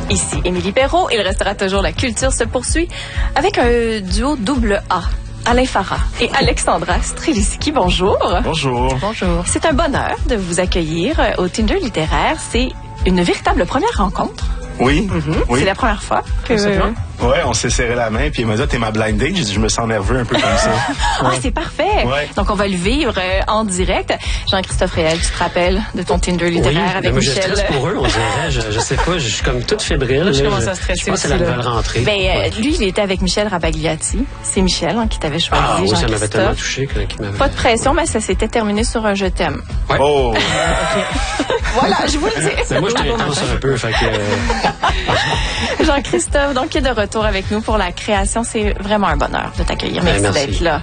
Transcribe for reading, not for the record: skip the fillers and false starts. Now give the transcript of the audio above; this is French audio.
Ici Émilie Perrault. Il restera toujours La Culture se poursuit avec un duo double A. Alain Farah et Alexandra Streliski. Bonjour. Bonjour. Bonjour. C'est un bonheur de vous accueillir au Tinder littéraire. C'est une véritable première rencontre. Oui. Oui. C'est la première fois que... Ouais, on s'est serré la main, puis il m'a dit, t'es ma blind date. J'ai dit, je me sens nerveux un peu comme ça. Ah, c'est parfait. Ouais. Donc, on va le vivre en direct. Jean-Christophe Réal, tu te rappelles de ton Tinder littéraire avec moi, Michel? Je stresse pour eux, on dirait. Je sais pas, je suis comme toute fébrile. Je commence à stresser Je pense que c'est la nouvelle rentrée. Lui, il était avec Michel Rabagliati. C'est Michel qui t'avait choisi, Ah oui, ça m'avait Jean-Christophe. tellement touché qu'il m'avait... Pas de pression, mais ça s'était terminé sur un je t'aime. Ouais. Oh! Voilà, je vous le dis. Mais moi, je t'intense un peu, fait que... Jean-Christophe, donc, qui est de retour avec nous pour la création. C'est vraiment un bonheur de t'accueillir. Merci d'être là.